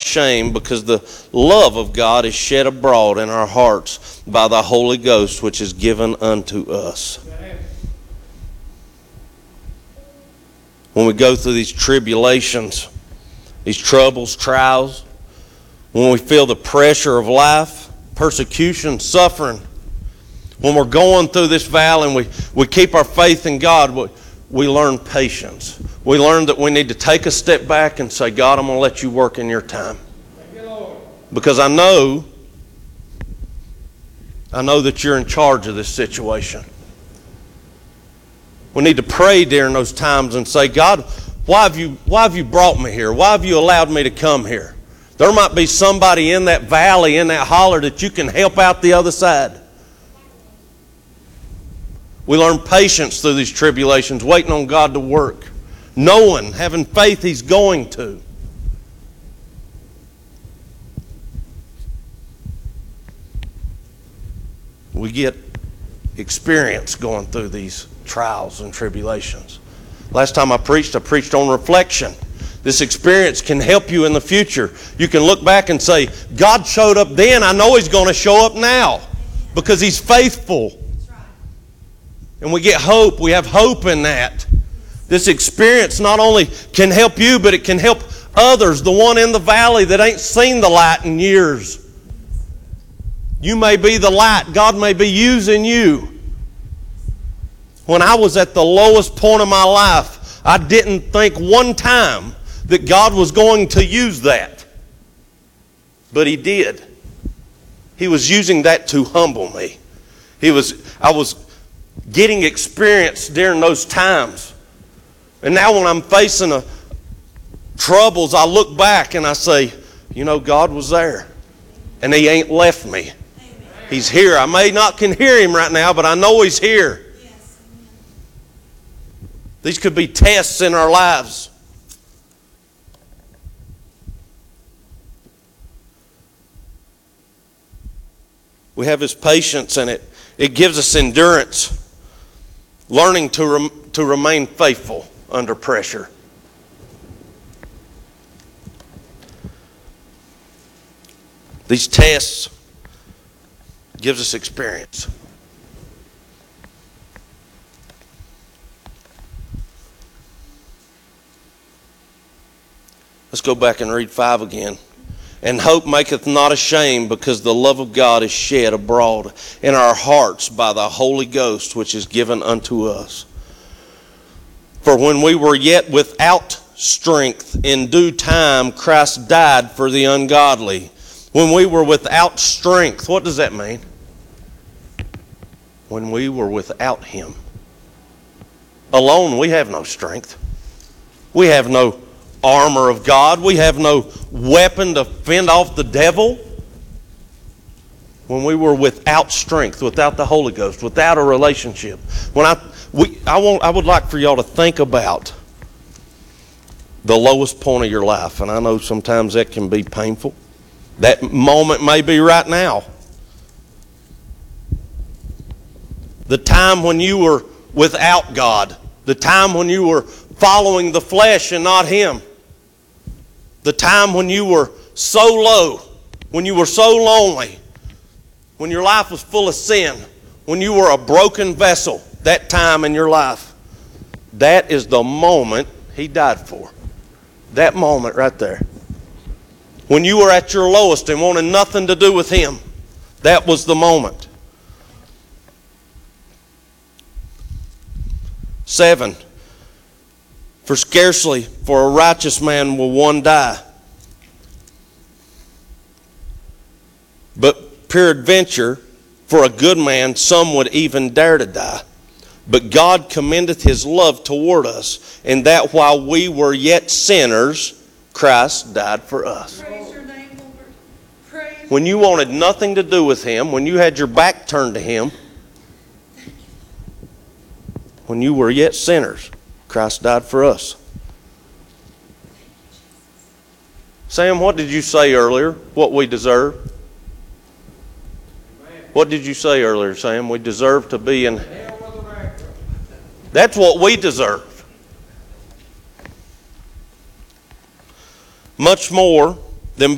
ashamed, because the love of God is shed abroad in our hearts by the Holy Ghost, which is given unto us. When we go through these tribulations, these troubles, trials, when we feel the pressure of life, persecution, suffering, when we're going through this valley and we keep our faith in God, we learn patience. We learn that we need to take a step back and say, God, I'm going to let you work in your time. Thank you, Lord. Because I know that you're in charge of this situation. We need to pray during those times and say, God, why have you brought me here? Why have you allowed me to come here? There might be somebody in that valley, in that holler, that you can help out the other side. We learn patience through these tribulations, waiting on God to work, knowing, having faith He's going to. We get experience going through these trials and tribulations. Last time I preached on reflection. This experience can help you in the future. You can look back and say, God showed up then, I know He's going to show up now, because He's faithful. And we get hope. We have hope in that. This experience not only can help you, but it can help others, the one in the valley that ain't seen the light in years. You may be the light. God may be using you. When I was at the lowest point of my life, I didn't think one time that God was going to use that. But He did. He was using that to humble me. I was getting experience during those times. And now when I'm facing troubles, I look back and I say, you know, God was there. And He ain't left me. He's here. I may not can hear Him right now, but I know He's here. These could be tests in our lives. We have His patience in it. It gives us endurance. Learning to remain faithful under pressure. These tests gives us experience. Let's go back and read 5 again. And hope maketh not ashamed, because the love of God is shed abroad in our hearts by the Holy Ghost, which is given unto us. For when we were yet without strength, in due time Christ died for the ungodly. When we were without strength, what does that mean? When we were without Him. Alone we have no strength. We have no armor of God. We have no weapon to fend off the devil. When we were without strength, without the Holy Ghost, without a relationship. I would like for y'all to think about the lowest point of your life. And I know sometimes that can be painful. That moment may be right now. The time when you were without God. The time when you were following the flesh and not Him. The time when you were so low, when you were so lonely, when your life was full of sin, when you were a broken vessel, that time in your life. That is the moment He died for. That moment right there. When you were at your lowest and wanted nothing to do with Him, that was the moment. 7. For scarcely for a righteous man will one die. But peradventure, for a good man, some would even dare to die. But God commendeth His love toward us, in that while we were yet sinners, Christ died for us. Praise your name, Lord. Praise. When you wanted nothing to do with Him, when you had your back turned to Him, when you were yet sinners, Christ died for us. Sam, what did you say earlier? What we deserve? What did you say earlier, Sam? We deserve to be in... That's what we deserve. Much more